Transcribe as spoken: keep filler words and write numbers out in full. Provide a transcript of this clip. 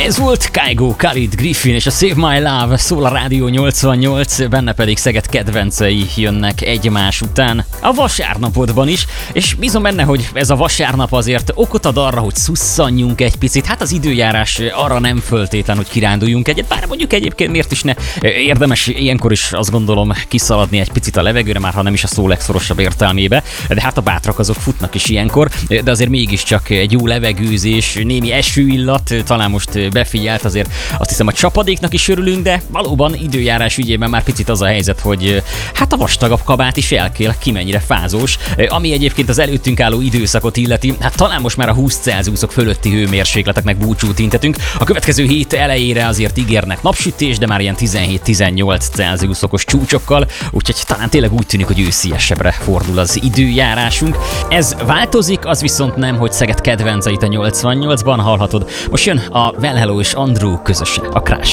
Ez volt Kygo, Khalid, Griffin és a Save My Love, szól a Rádió nyolcvannyolc, benne pedig Szeged kedvencei jönnek egymás után a vasárnapodban is, és bízom benne, hogy ez a vasárnap azért okot ad arra, hogy szusszanjunk egy picit. Hát az időjárás arra nem föltétlen, hogy kiránduljunk egyet, bár mondjuk egyébként miért is ne, érdemes ilyenkor is azt gondolom kiszaladni egy picit a levegőre, már ha nem is a szó legszorosabb értelmébe, de hát a bátrak azok futnak is ilyenkor, de azért mégiscsak egy jó levegőzés, némi esőillat, talán most befigyelt, azért azt hiszem a csapadéknak is örülünk, de valóban időjárás ügyében már picit az a helyzet, hogy hát a vastagabb kabát is elkél, ki mennyire fázós, ami egyébként az előttünk álló időszakot illeti, hát talán most már a húsz Celsiusok fölötti hőmérsékleteknek búcsút intetünk. A következő hét elejére azért ígérnek napsütés, de már ilyen tizenhét-tizennyolc Celsiusokos csúcsokkal, úgyhogy talán tényleg úgy tűnik, hogy ősziesebbre fordul az időjárásunk. Ez változik, az viszont nem, hogy Szeged kedvenceit a nyolcvannyolcban hallhatod. Most jön a Well Hello és Andrew közöse, a Crash.